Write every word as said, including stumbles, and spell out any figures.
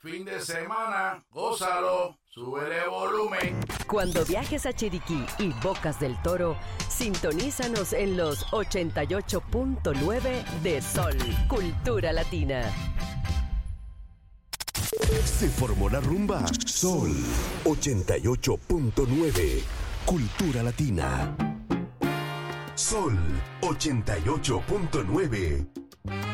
fin de semana, gózalo, súbele volumen. Cuando viajes a Chiriquí y Bocas del Toro, sintonízanos en los ochenta y ocho punto nueve de Sol, Cultura Latina. Se formó la rumba. Sol ochenta y ocho punto nueve, Cultura Latina. Sol ochenta y ocho punto nueve.